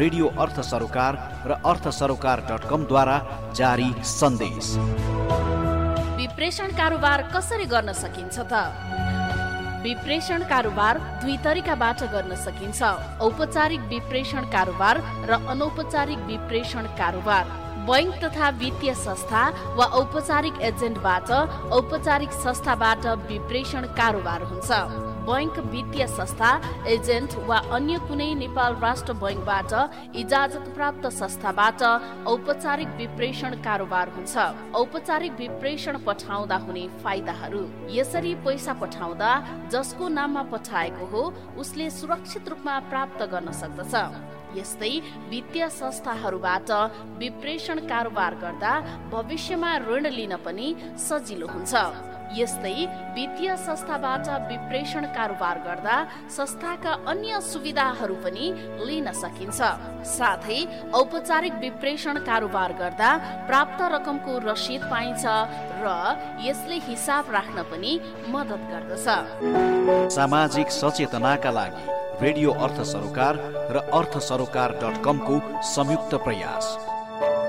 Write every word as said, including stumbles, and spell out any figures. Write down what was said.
Radio अर्थ सरोकार र अर्थ सरोकार डट कम द्वारा जारी सन्देश। विप्रेषण कारोबार कसरी गर्न सकिन्छ त? विप्रेषण कारोबार दुई तरिकाबाट गर्न सकिन्छ। औपचारिक विप्रेषण कारोबार र अनौपचारिक विप्रेषण कारोबार। बैंक तथा वित्तीय संस्था वा औपचारिक एजेन्टबाट औपचारिक संस्थाबाट विप्रेषण कारोबार हुन्छ। बैंक, वित्तीय संस्था, एजेन्ट वा अन्य कुनै नेपाल राष्ट्र बैंकबाट इजाजत प्राप्त संस्थाबाट औपचारिक विप्रेषण कारोबार हुन्छ। औपचारिक विप्रेषण पठाउँदा हुने फाइदाहरू। यसरी पैसा पठाउँदा जसको नाममा पठाएको हो उसले सुरक्षित रूपमा प्राप्त गर्न सक्दछ। यस्तै वित्तीय संस्थाहरूबाट विप्रेषण कारोबार गर्दा भविष्यमा ऋण लिन पनि सजिलो हुन्छ। यस्तै वित्तीय संस्थाबाट विप्रेषण कारोबार गर्दा संस्थाका अन्य सुविधाहरू पनि लिन सकिन्छ। साथै औपचारिक विप्रेषण कारोबार गर्दा प्राप्त रकमको रसिद पाइन्छ र यसले हिसाब राख्न पनि मद्दत गर्दछ। सामाजिक सचेतनाका लागि रेडियो अर्थ सरोकार र अर्थ सरोकार डट कम को संयुक्त प्रयास।